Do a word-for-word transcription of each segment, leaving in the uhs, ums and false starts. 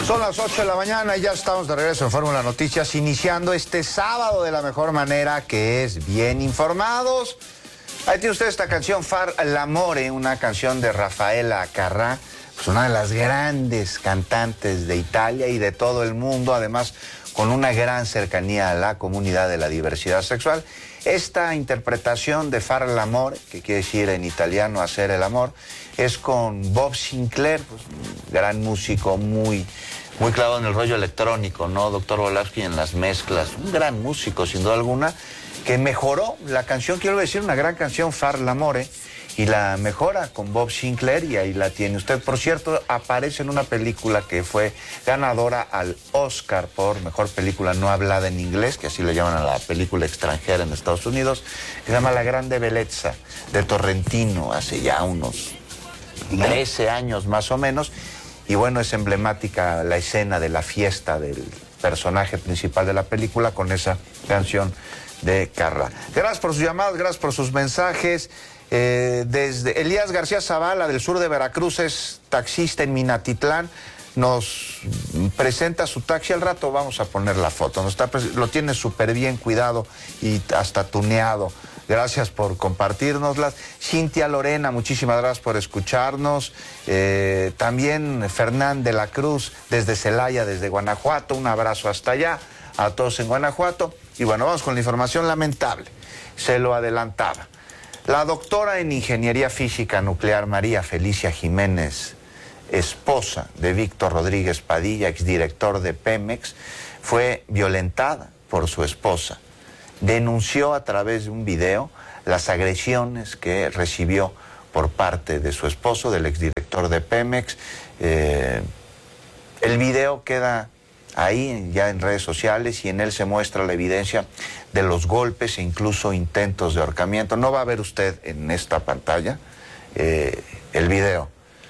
Son las ocho de la mañana y ya estamos de regreso en Fórmula Noticias, iniciando este sábado de la mejor manera, que es bien informados. Ahí tiene usted esta canción, Far l'amore, una canción de Rafaela Carrà, pues una de las grandes cantantes de Italia y de todo el mundo, además con una gran cercanía a la comunidad de la diversidad sexual. Esta interpretación de Far l'amore, que quiere decir en italiano hacer el amor, es con Bob Sinclair, pues, un gran músico, muy, muy clavado en el rollo electrónico, ¿no? Doctor Volapsky en las mezclas, un gran músico sin duda alguna, que mejoró la canción, quiero decir, una gran canción, Far l'amore, y la mejora con Bob Sinclair, y ahí la tiene usted. Por cierto, aparece en una película que fue ganadora al Oscar por mejor película no hablada en inglés, que así le llaman a la película extranjera en Estados Unidos, que se llama La Grande Bellezza, de Torrentino, hace ya unos trece años más o menos. Y bueno, es emblemática la escena de la fiesta del personaje principal de la película con esa canción de Carrà. Gracias por sus llamadas, gracias por sus mensajes. Eh, desde Elías García Zavala, del sur de Veracruz, es taxista en Minatitlán, nos presenta su taxi. Al rato vamos a poner la foto, nos está, lo tiene súper bien cuidado y hasta tuneado. Gracias por compartirnoslas. Cintia Lorena, muchísimas gracias por escucharnos. Eh, también Fernán de la Cruz, desde Celaya, desde Guanajuato, un abrazo hasta allá, a todos en Guanajuato. Y bueno, vamos con la información lamentable, se lo adelantaba. La doctora en Ingeniería Física Nuclear María Felicia Jiménez, esposa de Víctor Rodríguez Padilla, exdirector de Pemex, fue violentada por su esposa. Denunció a través de un video las agresiones que recibió por parte de su esposo, del exdirector de Pemex. Eh, el video queda ahí ya en redes sociales y en él se muestra la evidencia de los golpes e incluso intentos de ahorcamiento. No va a ver usted en esta pantalla eh, el video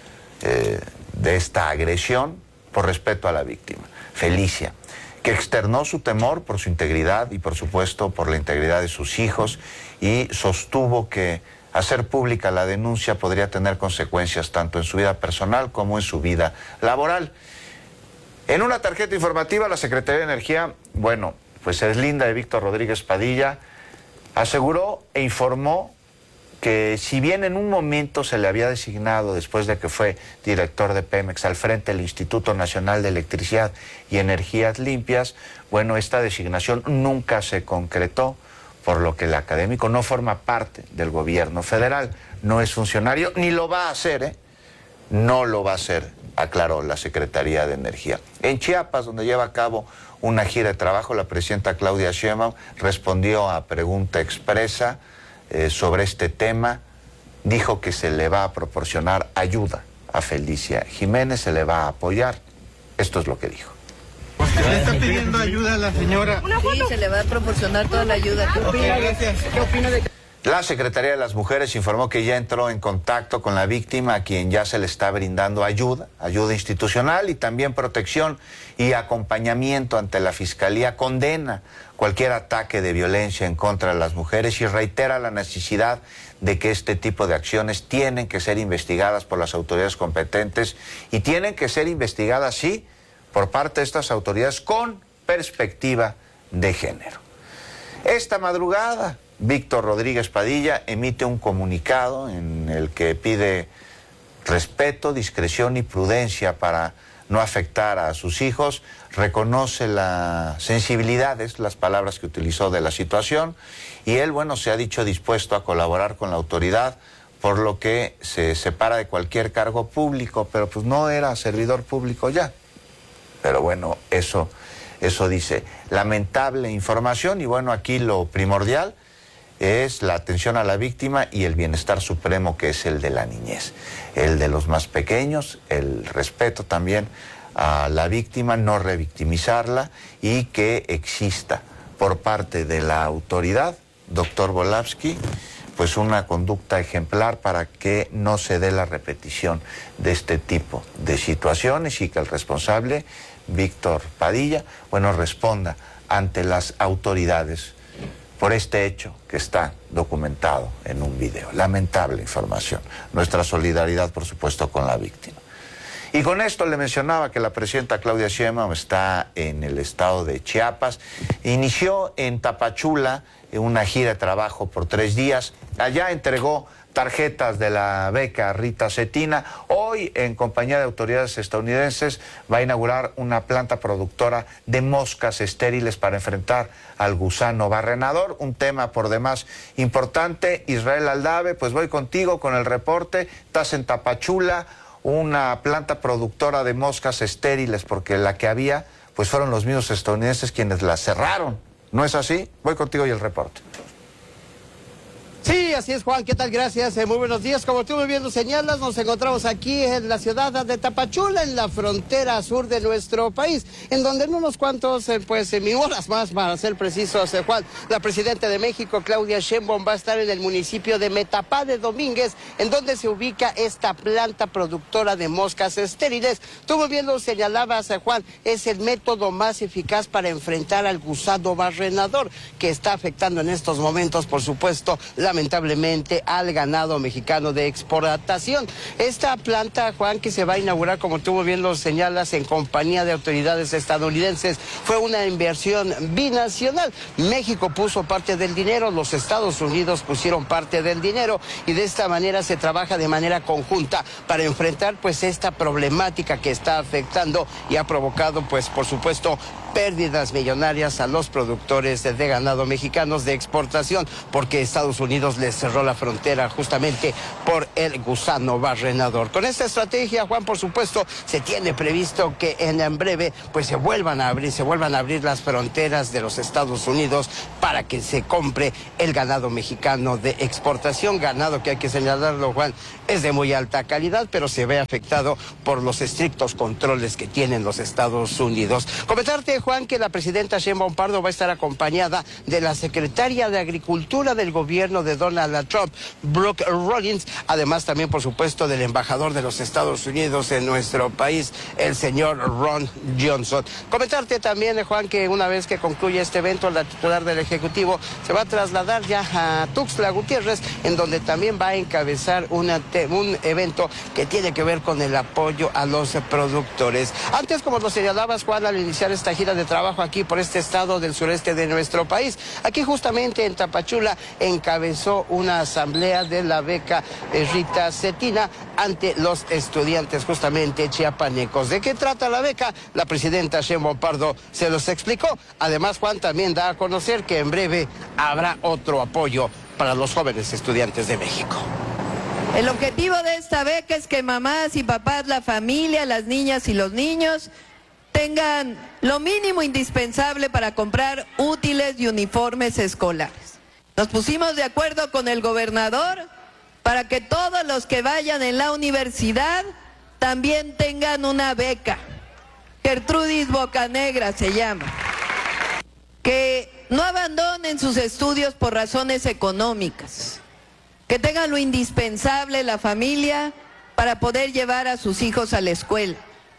eh, de esta agresión por respeto a la víctima, Felicia, que externó su temor por su integridad y por supuesto por la integridad de sus hijos, y sostuvo que hacer pública la denuncia podría tener consecuencias tanto en su vida personal como en su vida laboral. En una tarjeta informativa, la Secretaría de Energía, bueno, pues es linda de Víctor Rodríguez Padilla, aseguró e informó que si bien en un momento se le había designado, después de que fue director de Pemex, al frente del Instituto Nacional de Electricidad y Energías Limpias, bueno, esta designación nunca se concretó, por lo que el académico no forma parte del gobierno federal, no es funcionario, ni lo va a hacer, ¿eh? No lo va a hacer, aclaró la Secretaría de Energía. En Chiapas, donde lleva a cabo una gira de trabajo, la presidenta Claudia Sheinbaum respondió a pregunta expresa eh, sobre este tema. Dijo que se le va a proporcionar ayuda a Felicia Jiménez, se le va a apoyar. Esto es lo que dijo. ¿Le está pidiendo ayuda a la señora? Sí, se le va a proporcionar toda la ayuda. ¿Qué opina? Gracias. ¿Qué opina de que... La Secretaría de las Mujeres informó que ya entró en contacto con la víctima, a quien ya se le está brindando ayuda, ayuda institucional y también protección y acompañamiento ante la Fiscalía. Condena cualquier ataque de violencia en contra de las mujeres y reitera la necesidad de que este tipo de acciones tienen que ser investigadas por las autoridades competentes y tienen que ser investigadas, sí, por parte de estas autoridades con perspectiva de género. Esta madrugada, Víctor Rodríguez Padilla emite un comunicado en el que pide respeto, discreción y prudencia para no afectar a sus hijos. Reconoce la sensibilidad, es las palabras que utilizó, de la situación, y él, bueno, se ha dicho dispuesto a colaborar con la autoridad, por lo que se separa de cualquier cargo público, pero pues no era servidor público ya. Pero bueno, eso, eso dice. Lamentable información, y bueno, aquí lo primordial es la atención a la víctima y el bienestar supremo, que es el de la niñez, el de los más pequeños, el respeto también a la víctima, no revictimizarla, y que exista por parte de la autoridad, doctor Volapsky, pues una conducta ejemplar para que no se dé la repetición de este tipo de situaciones, y que el responsable, Víctor Padilla, bueno, responda ante las autoridades por este hecho que está documentado en un video. Lamentable información. Nuestra solidaridad, por supuesto, con la víctima. Y con esto le mencionaba que la presidenta Claudia Sheinbaum está en el estado de Chiapas. Inició en Tapachula una gira de trabajo por tres días. Allá entregó tarjetas de la beca Rita Cetina. Hoy, en compañía de autoridades estadounidenses, va a inaugurar una planta productora de moscas estériles para enfrentar al gusano barrenador, un tema por demás importante. Israel Aldave, pues voy contigo con el reporte. Estás en Tapachula, una planta productora de moscas estériles, porque la que había, pues fueron los mismos estadounidenses quienes la cerraron. ¿No es así? Voy contigo y el reporte. Sí, así es, Juan. ¿Qué tal? Gracias. Eh, muy buenos días. Como tú muy bien lo señalas, nos encontramos aquí en la ciudad de Tapachula, en la frontera sur de nuestro país, en donde en unos cuantos, eh, pues, en horas más, para ser precisos, eh, Juan, la presidenta de México, Claudia Sheinbaum, va a estar en el municipio de Metapá de Domínguez, en donde se ubica esta planta productora de moscas estériles. Tú muy bien lo señalabas, eh, Juan, es el método más eficaz para enfrentar al gusano barrenador, que está afectando en estos momentos, por supuesto, la lamentablemente al ganado mexicano de exportación. Esta planta, Juan, que se va a inaugurar, como tú muy bien lo señalas, en compañía de autoridades estadounidenses, fue una inversión binacional. México puso parte del dinero, los Estados Unidos pusieron parte del dinero, y de esta manera se trabaja de manera conjunta para enfrentar pues esta problemática que está afectando y ha provocado pues por supuesto pérdidas millonarias a los productores de ganado mexicanos de exportación, porque Estados Unidos les cerró la frontera justamente por el gusano barrenador. Con esta estrategia, Juan, por supuesto, se tiene previsto que en breve pues se vuelvan a abrir, se vuelvan a abrir las fronteras de los Estados Unidos para que se compre el ganado mexicano de exportación, ganado que hay que señalarlo, Juan, es de muy alta calidad, pero se ve afectado por los estrictos controles que tienen los Estados Unidos. Comentarte, Juan, que la presidenta Sheinbaum Pardo va a estar acompañada de la secretaria de Agricultura del gobierno de Donald Trump, Brooke Rollins, además también, por supuesto, del embajador de los Estados Unidos en nuestro país, el señor Ron Johnson. Comentarte también, Juan, que una vez que concluya este evento, la titular del Ejecutivo se va a trasladar ya a Tuxtla Gutiérrez, en donde también va a encabezar una te un evento que tiene que ver con el apoyo a los productores. Antes, como lo señalabas, Juan, al iniciar esta gira de trabajo aquí por este estado del sureste de nuestro país, aquí justamente en Tapachula encabezó una asamblea de la beca Rita Cetina ante los estudiantes justamente chiapanecos. ¿De qué trata la beca? La presidenta Sheinbaum Pardo se los explicó. Además, Juan, también da a conocer que en breve habrá otro apoyo para los jóvenes estudiantes de México. El objetivo de esta beca es que mamás y papás, la familia, las niñas y los niños tengan lo mínimo indispensable para comprar útiles y uniformes escolares. Nos pusimos de acuerdo con el gobernador para que todos los que vayan en la universidad también tengan una beca. Gertrudis Bocanegra se llama. Que no abandonen sus estudios por razones económicas. Que tengan lo indispensable la familia para poder llevar a sus hijos a la escuela.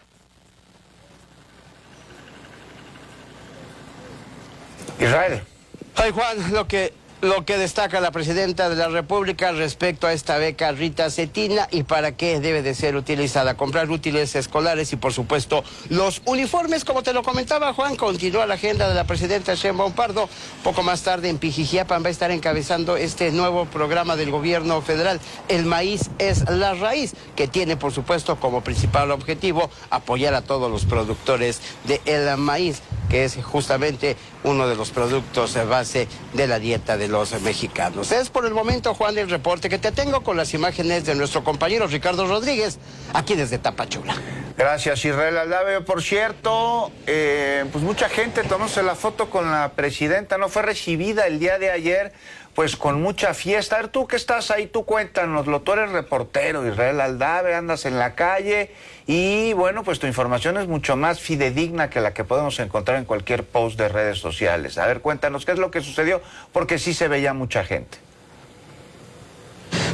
Israel. Ay, Juan, lo que, lo que destaca la presidenta de la República respecto a esta beca Rita Cetina y para qué debe de ser utilizada. Comprar útiles escolares y, por supuesto, los uniformes. Como te lo comentaba, Juan, continúa la agenda de la presidenta Sheinbaum Pardo. Poco más tarde en Pijijiapan va a estar encabezando este nuevo programa del gobierno federal, El Maíz es la Raíz, que tiene, por supuesto, como principal objetivo apoyar a todos los productores del maíz, que es justamente uno de los productos de base de la dieta de los mexicanos. Es por el momento, Juan, el reporte que te tengo con las imágenes de nuestro compañero Ricardo Rodríguez, aquí desde Tapachula. Gracias, Israel Aldave. Por cierto, eh, pues mucha gente tomándose la foto con la presidenta, ¿no? Fue recibida el día de ayer, pues con mucha fiesta. A ver, tú que estás ahí, tú cuéntanoslo. Tú eres reportero, Israel Aldave, andas en la calle y, bueno, pues tu información es mucho más fidedigna que la que podemos encontrar en cualquier post de redes sociales. A ver, cuéntanos qué es lo que sucedió, porque sí se veía mucha gente.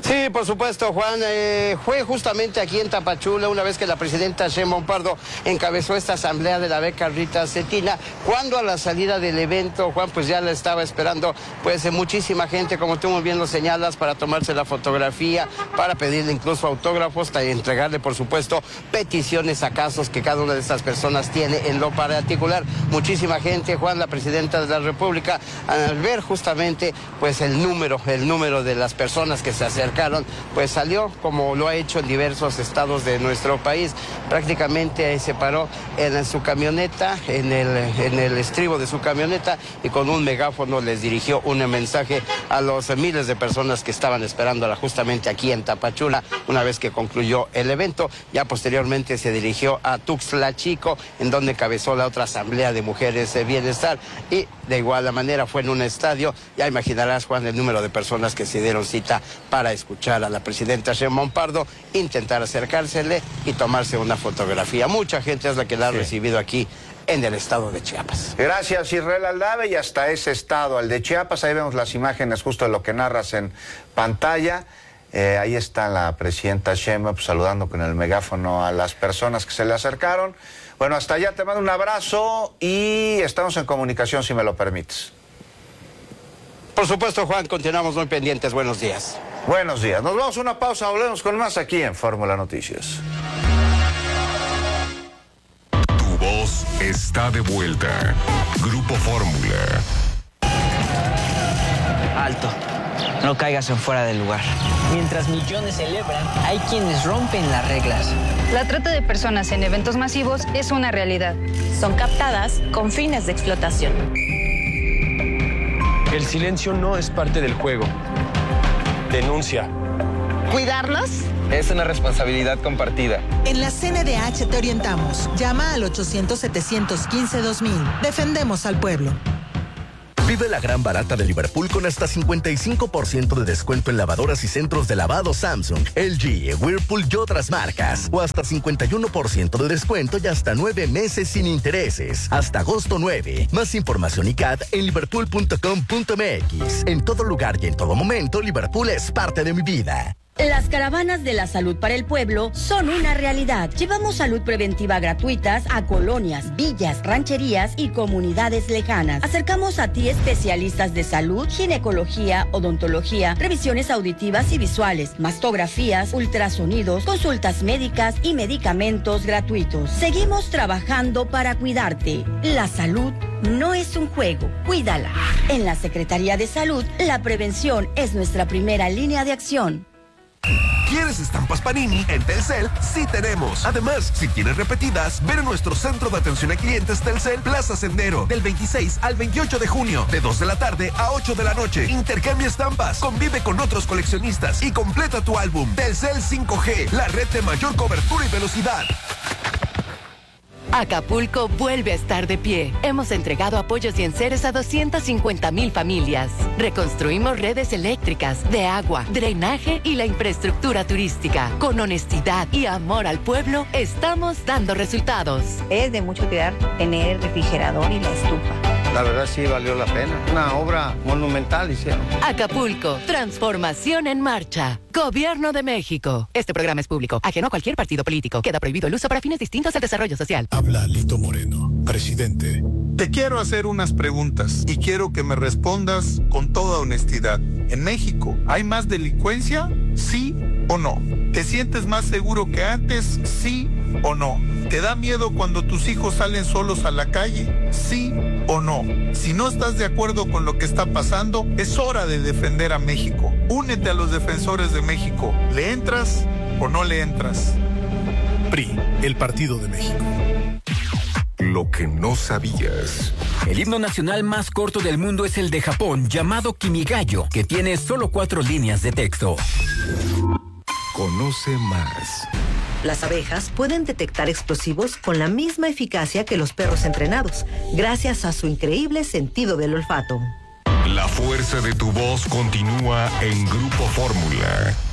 Sí, por supuesto, Juan. Eh, fue justamente aquí en Tapachula, una vez que la presidenta Sheinbaum Pardo encabezó esta asamblea de la beca Rita Cetina, cuando a la salida del evento, Juan, pues ya la estaba esperando, pues muchísima gente, como tú muy bien lo señalas, para tomarse la fotografía, para pedirle incluso autógrafos, y entregarle, por supuesto, peticiones a casos que cada una de estas personas tiene en lo particular. Muchísima gente, Juan, la presidenta de la República, al ver justamente, pues el número, el número de las personas que se acercan, pues salió, como lo ha hecho en diversos estados de nuestro país, prácticamente se paró en su camioneta, en el, en el estribo de su camioneta, y con un megáfono les dirigió un mensaje a los miles de personas que estaban esperándola justamente aquí en Tapachula, una vez que concluyó el evento. Ya posteriormente se dirigió a Tuxtla Chico, en donde encabezó la otra asamblea de mujeres de bienestar, y de igual manera fue en un estadio. Ya imaginarás, Juan, el número de personas que se dieron cita para escuchar a la presidenta Sheinbaum Pardo, intentar acercársele y tomarse una fotografía. Mucha gente es la que la ha sí. recibido aquí en el estado de Chiapas. Gracias, Israel Aldave, y hasta ese estado, al de Chiapas. Ahí vemos las imágenes justo de lo que narras en pantalla. Eh, ahí está la presidenta Sheinbaum pues, saludando con el megáfono a las personas que se le acercaron. Bueno, hasta allá te mando un abrazo y estamos en comunicación, si me lo permites. Por supuesto, Juan, continuamos muy pendientes. Buenos días. Buenos días. Nos vamos a una pausa, volvemos con más aquí en Fórmula Noticias. Tu voz está de vuelta. Grupo Fórmula. Alto. No caigas en fuera del lugar. Mientras millones celebran, hay quienes rompen las reglas. La trata de personas en eventos masivos es una realidad. Son captadas con fines de explotación. El silencio no es parte del juego. Denuncia. ¿Cuidarlos? Es una responsabilidad compartida. En la C N D H te orientamos. Llama al ochocientos, setecientos quince, dos mil. Defendemos al pueblo. Vive la gran barata de Liverpool con hasta cincuenta y cinco por ciento de descuento en lavadoras y centros de lavado Samsung, L G, Whirlpool y otras marcas. O hasta cincuenta y uno por ciento de descuento y hasta nueve meses sin intereses. Hasta agosto nueve. Más información y C A D en liverpool punto com punto m x. En todo lugar y en todo momento, Liverpool es parte de mi vida. Las caravanas de la salud para el pueblo son una realidad. Llevamos salud preventiva gratuitas a colonias, villas, rancherías y comunidades lejanas. Acercamos a ti especialistas de salud, ginecología, odontología, revisiones auditivas y visuales, mastografías, ultrasonidos, consultas médicas y medicamentos gratuitos. Seguimos trabajando para cuidarte. La salud no es un juego, cuídala. En la Secretaría de Salud, la prevención es nuestra primera línea de acción. ¿Quieres estampas Panini? En Telcel sí tenemos. Además, si quieres repetidas, ven a nuestro centro de atención a clientes Telcel Plaza Sendero del veintiséis al veintiocho de junio, de dos de la tarde a ocho de la noche. Intercambia estampas, convive con otros coleccionistas y completa tu álbum. Telcel cinco G, la red de mayor cobertura y velocidad. Acapulco vuelve a estar de pie. Hemos entregado apoyos y enseres a doscientas cincuenta mil familias. Reconstruimos redes eléctricas, de agua, drenaje y la infraestructura turística. Con honestidad y amor al pueblo, estamos dando resultados. Es de mucho cuidar tener el refrigerador y la estufa. La verdad sí valió la pena. Una obra monumental hicieron. Acapulco, transformación en marcha. Gobierno de México. Este programa es público, ajeno a cualquier partido político. Queda prohibido el uso para fines distintos al desarrollo social. Habla Lito Moreno, presidente. Te quiero hacer unas preguntas y quiero que me respondas con toda honestidad. ¿En México hay más delincuencia? ¿Sí o no? ¿Te sientes más seguro que antes? ¿Sí o no? ¿Te da miedo cuando tus hijos salen solos a la calle? ¿Sí o no? Si no estás de acuerdo con lo que está pasando, es hora de defender a México. Únete a los defensores de México. ¿Le entras o no le entras? P R I, el Partido de México. Lo que no sabías. El himno nacional más corto del mundo es el de Japón, llamado Kimigayo, que tiene solo cuatro líneas de texto. Conoce más. Las abejas pueden detectar explosivos con la misma eficacia que los perros entrenados, gracias a su increíble sentido del olfato. La fuerza de tu voz continúa en Grupo Fórmula.